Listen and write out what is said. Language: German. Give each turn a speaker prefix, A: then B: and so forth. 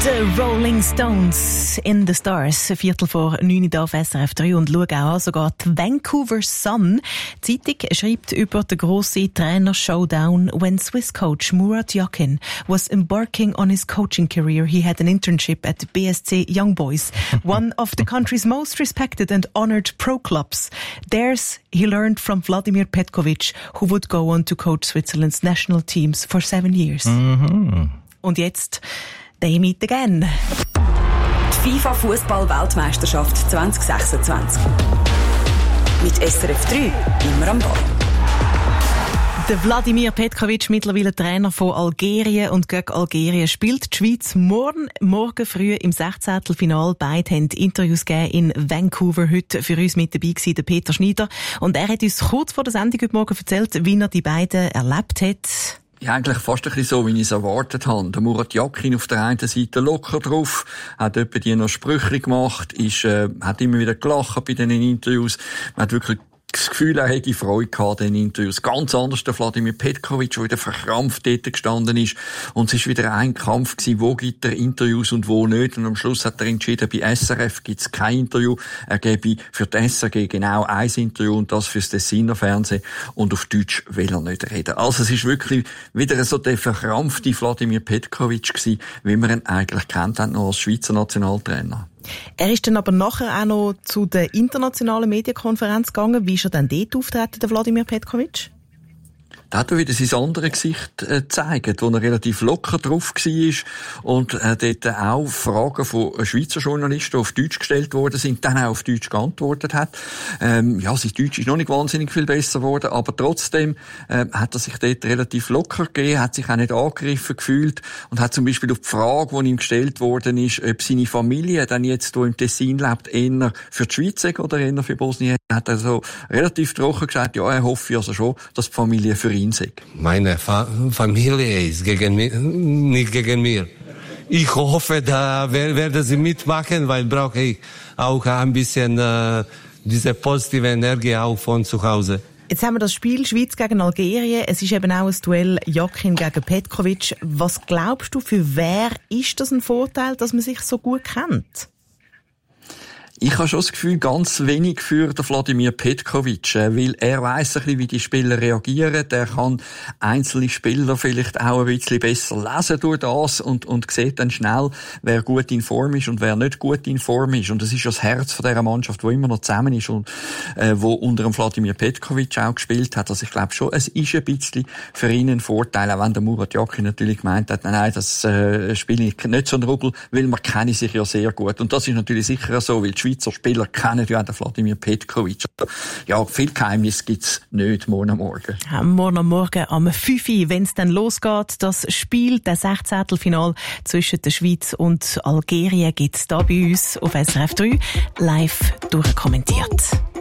A: The Rolling Stones in the Stars, 8:45 auf SRF 3 und schau auch an, sogar die Vancouver Sun. Die Zeitung schreibt über den grossen Trainer-Showdown. When Swiss coach Murat Yakin was embarking on his coaching career, he had an internship at the BSC Young Boys, one of the country's most respected and honoured pro clubs. There's he learned from Vladimir Petkovic, who would go on to coach Switzerland's national teams for 7 years.
B: Mhm.
A: Und jetzt they meet again.
C: Die FIFA-Fußball-Weltmeisterschaft 2026. Mit SRF 3 immer am Ball.
A: Der Vladimir Petkovic, mittlerweile Trainer von Algerien, und gegen Algerien spielt die Schweiz morgen früh im 16. Final. Beide haben Interviews gegeben in Vancouver. Heute für uns mit dabei gewesen, der Peter Schneider. Und er hat uns kurz vor der Sendung heute Morgen erzählt, wie er die beiden erlebt hat.
B: Ja, eigentlich fast ein bisschen so, wie ich es erwartet habe. Der Murat Yakin auf der einen Seite locker drauf, hat etwa die noch Sprüche gemacht, hat immer wieder gelacht bei diesen Interviews. Man hat wirklich das Gefühl, er hätte Freude gehabt in den Interviews. Ganz anders der Vladimir Petkovic, der wieder verkrampft dort gestanden ist. Und es ist wieder ein Kampf gewesen, wo gibt er Interviews und wo nicht. Und am Schluss hat er entschieden, bei SRF gibt es kein Interview. Er gebe für die SRG genau ein Interview und das fürs Tessiner Fernsehen. Und auf Deutsch will er nicht reden. Also es ist wirklich wieder so der verkrampfte Vladimir Petkovic gewesen, wie man ihn eigentlich kennt, noch als Schweizer Nationaltrainer.
A: Er ist dann aber nachher auch noch zu der internationalen Medienkonferenz gegangen. Wie ist er dann dort auftreten, der Vladimir Petkovic?
B: Da hat er wieder sein anderes Gesicht gezeigt, wo er relativ locker drauf war und dort auch Fragen von Schweizer Journalisten auf Deutsch gestellt worden sind, dann auch auf Deutsch geantwortet hat. Sein Deutsch ist noch nicht wahnsinnig viel besser geworden, aber trotzdem hat er sich dort relativ locker gegeben, hat sich auch nicht angegriffen gefühlt und hat zum Beispiel auf die Frage, die ihm gestellt worden ist, ob seine Familie dann jetzt, wo im Tessin lebt, eher für die Schweiz ist oder eher für Bosnien, hat er so relativ trocken gesagt, ja, er hoffe also schon, dass die Familie für ihn sei.
D: Meine Familie ist gegen mich, nicht gegen mir. Ich hoffe, da werden sie mitmachen, weil brauche ich auch ein bisschen diese positive Energie auch von zu Hause.
A: Jetzt haben wir das Spiel Schweiz gegen Algerien. Es ist eben auch ein Duell Yakin gegen Petkovic. Was glaubst du, für wer ist das ein Vorteil, dass man sich so gut kennt?
B: Ich habe schon das Gefühl, ganz wenig für den Vladimir Petkovic, weil er weiss ein bisschen, wie die Spieler reagieren. Er kann einzelne Spieler vielleicht auch ein bisschen besser lesen durch das und sieht dann schnell, wer gut in Form ist und wer nicht gut in Form ist. Und das ist ja das Herz von dieser Mannschaft, die immer noch zusammen ist und wo unter dem Vladimir Petkovic auch gespielt hat. Also ich glaube schon, es ist ein bisschen für ihn ein Vorteil, auch wenn der Murat Yakin natürlich gemeint hat, nein, das spiele ich nicht so einen Rubbel, weil man kenne sich ja sehr gut. Und das ist natürlich sicher so, weil die Schweizer Spieler kennen ja den Vladimir Petkovic. Ja, viel Geheimnis gibt's nicht morgen am Morgen.
A: Morgen am Morgen am 5 Uhr, wenn es dann losgeht, das Spiel, der 16. Final zwischen der Schweiz und Algerien, gibt's da bei uns auf SRF 3 live durchkommentiert.